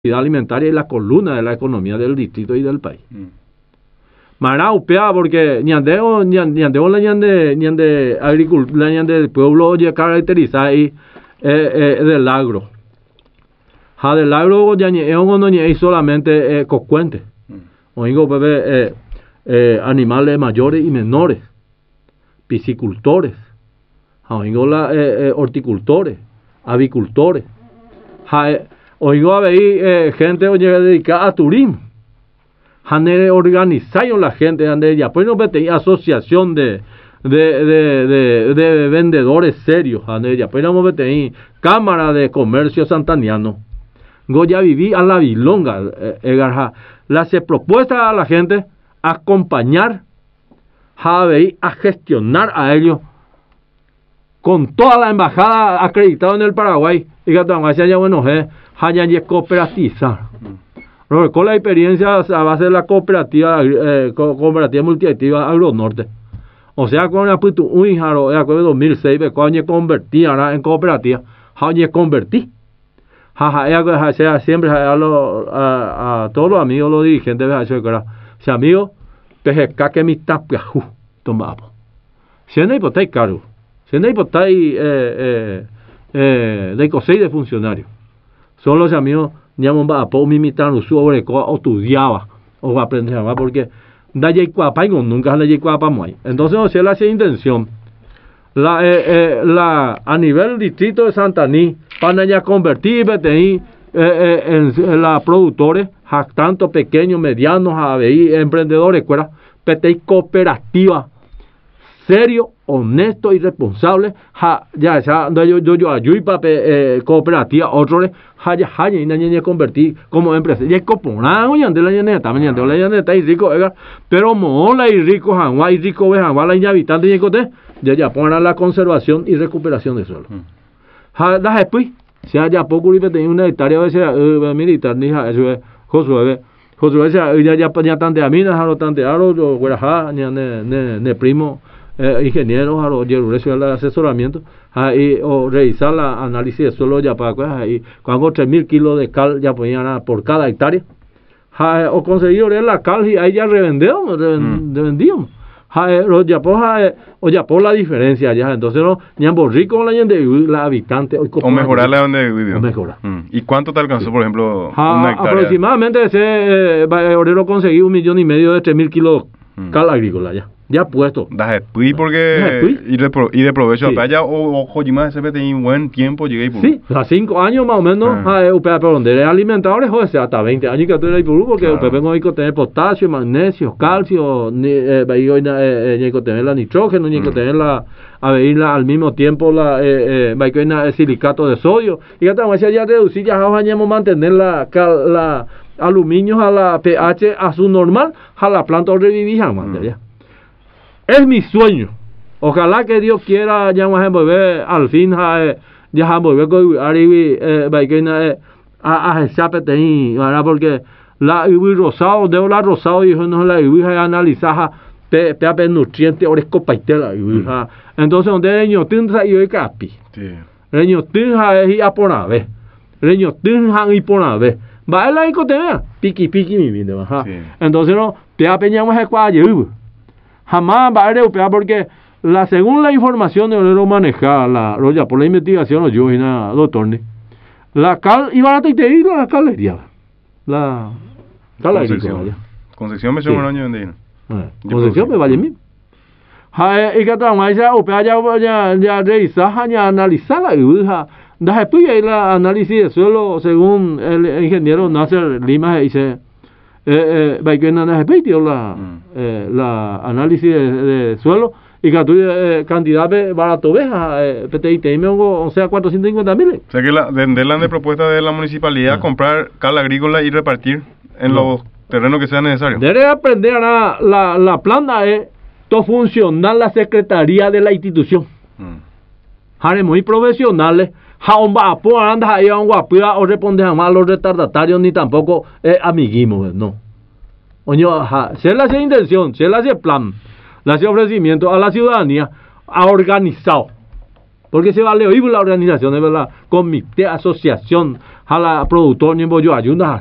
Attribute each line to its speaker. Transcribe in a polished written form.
Speaker 1: alimentaria y la columna de la economía del distrito y del país. Mara upea porque ñandeo la ñande agricultura, la ñande pueblo oye caracteriza y del agro. Ja del agro ya ni es solamente cocuente. Oigo bebé animales mayores y menores, piscicultores, oigo la horticultores, avicultores. Oigo a ver gente dedicada a turismo. Hane organizaron la gente, ya pues no vete asociación de vendedores serios, ya pues no vete cámara de comercio santaniano. Goya viví a la bilonga, la se propuesta a la gente acompañar, a gestionar a ellos con toda la embajada acreditada en el Paraguay y que también haya bueno haya cooperatizar. Con la experiencia a base de la cooperativa multiactiva Agronorte. O sea, con la puto un jaro de 2006 cuando convertía en cooperativa, convertí. Siempre a todos los amigos, los dirigentes de si amigos, PGK que mi tapia tomamos. Si no hay por cargo, si no hay por de cosas de funcionarios, son los amigos. Nyamon ba po mimitan usu ore ko estudiaba o aprendía porque da ya cuapa y nunca la cuapa muy. Entonces o sea la intención la a nivel distrito de Santaní para ya convertir en la productores tanto pequeños, medianos, emprendedores, PTI cooperativa serio, honesto y responsable, yo ayudo para cooperativa, otros y nadie convertir como empresa. Y es coponado y ande la llaneta, la llaneta y rico, pero mola y rico, y rico, la y habitante y cote, ya ponen la conservación y recuperación de suelo. Después, si haya poco y tenía una hectárea a veces militar, ni eso es Josué, ya tanto a mí, no tanto a ne primo. Ingenieros a los el asesoramiento o revisar la análisis de suelo ya para cuando 3.000 kilos de cal ya ponían por cada hectárea o conseguir la cal y ahí ya revendíamos o ya por la diferencia ya entonces no ni ambos ricos la habitante
Speaker 2: o mejorarle a donde vivió
Speaker 1: mejorar.
Speaker 2: ¿Y cuánto te alcanzó por ejemplo
Speaker 1: una hectárea? Aproximadamente ese obrero conseguí 1,5 millones de 3.000 kilos cal agrícola ya puesto.
Speaker 2: Después porque y de provecho sí. Allá o Jojima se mete en buen tiempo llegué por
Speaker 1: sí, a 5 años más o menos pero donde es alimentadores o sea hasta 20 años que estoy ahí por porque claro. Vengo a tener potasio, magnesio, calcio, tener la nitrógeno, tener la al mismo tiempo el silicato de sodio y ya estamos ya reducir ya vamos a mantener la aluminio a la pH a su normal a la planta revivir ya. Es mi sueño. Ojalá que Dios quiera ya vamos a volver al fin ya vamos a volver a chapete porque la rosado de la rosado y no la analizar pe nutriente o escopaitela entonces donde reño tinza y capi reño tinza y aponave reño tinza y ponave va la icotema piqui mi vida entonces no te apeñamos el cuello jamás va a europear porque según la información de lo maneja ya por la investigación yo y nada doctor la cal iba a tener la calería la
Speaker 2: Concepción me suena un año de
Speaker 1: Concepción me vale mí y que también ya revisar ya analizar la después hay la análisis de suelo según el ingeniero Nasser Lima dice la análisis de suelo y que cantidad de barato o sea 450.000.
Speaker 2: O sea que de propuesta de la municipalidad comprar cal agrícola y repartir en los terrenos que sean necesarios.
Speaker 1: Debe aprender la planta todo funcional la secretaría de la institución. Muy profesionales. O responder a los retardatarios ni tampoco amiguismo, no. Si él hace intención, si él hace plan, le hace ofrecimiento a la ciudadanía, ha organizado porque se vale oír la organización, ¿verdad? Comité, asociación, a la productor, ni yo ayuda,